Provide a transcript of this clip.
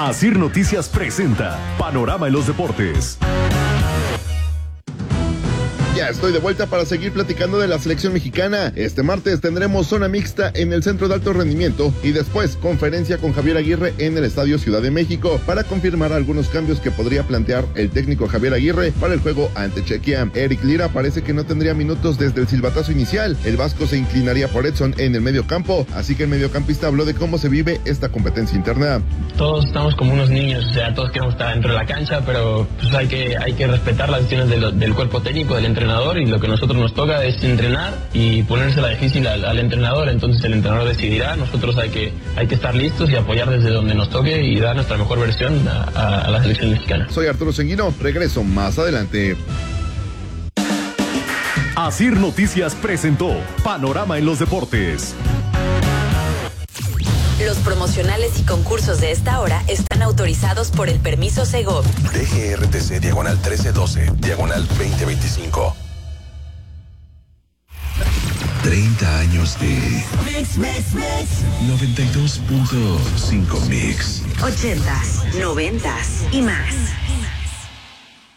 Asir Noticias presenta Panorama en los Deportes. Ya estoy de vuelta para seguir platicando de la selección mexicana. Este martes tendremos zona mixta en el Centro de Alto Rendimiento y después conferencia con Javier Aguirre en el Estadio Ciudad de México para confirmar algunos cambios que podría plantear el técnico Javier Aguirre para el juego ante Chequia. Eric Lira parece que no tendría minutos desde el silbatazo inicial. El vasco se inclinaría por Edson en el medio campo, así que el mediocampista habló de cómo se vive esta competencia interna. Todos estamos como unos niños, o sea, todos queremos estar dentro de la cancha, pero pues hay que respetar las decisiones del cuerpo técnico, del entrenador, y lo que a nosotros nos toca es entrenar y ponérsela difícil al entrenador. Entonces el entrenador decidirá, nosotros hay que estar listos y apoyar desde donde nos toque y dar nuestra mejor versión a la selección mexicana. Soy Arturo Senguino, regreso más adelante. Asir Noticias presentó Panorama en los Deportes. Los promocionales y concursos de esta hora están autorizados por el permiso Segov. DGRTC /1312, /2025. 30 años de Mix. 92.5 Mix. 80s, 90s y más.